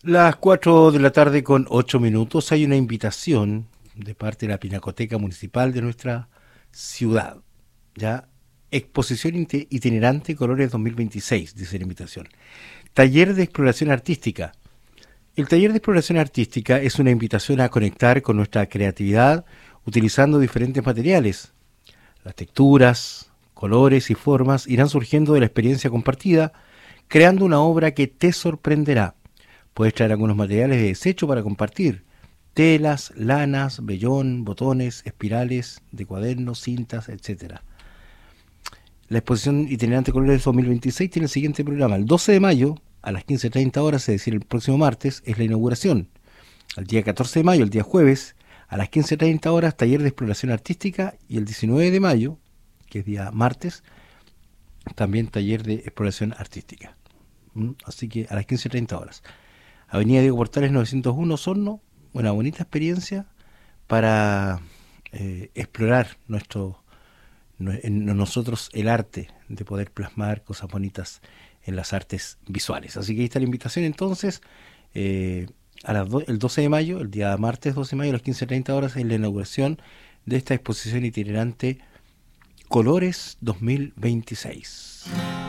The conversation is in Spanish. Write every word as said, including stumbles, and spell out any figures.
Las cuatro de la tarde con ocho minutos hay una invitación de parte de la Pinacoteca Municipal de nuestra ciudad. Ya, exposición ite- itinerante Colores dos mil veintiséis, dice la invitación. Taller de exploración artística. El taller de exploración artística es una invitación a conectar con nuestra creatividad utilizando diferentes materiales. Las texturas, colores y formas irán surgiendo de la experiencia compartida, creando una obra que te sorprenderá. Puedes traer algunos materiales de desecho para compartir. Telas, lanas, vellón, botones, espirales de cuadernos, cintas, etcétera. La exposición itinerante Colores dos mil veintiséis tiene el siguiente programa. El doce de mayo, a las quince treinta horas, es decir, el próximo martes, es la inauguración. El día catorce de mayo, el día jueves, a las quince treinta horas, taller de exploración artística. Y el diecinueve de mayo, que es día martes, también taller de exploración artística. ¿Mm? Así que a las quince treinta horas. Avenida Diego Portales novecientos uno, Osorno, una bonita experiencia para eh, explorar nuestro, en nosotros el arte de poder plasmar cosas bonitas en las artes visuales. Así que ahí está la invitación entonces, eh, a las do, el doce de mayo, el día martes doce de mayo a las quince treinta horas, en la inauguración de esta exposición itinerante Colores dos mil veintiséis.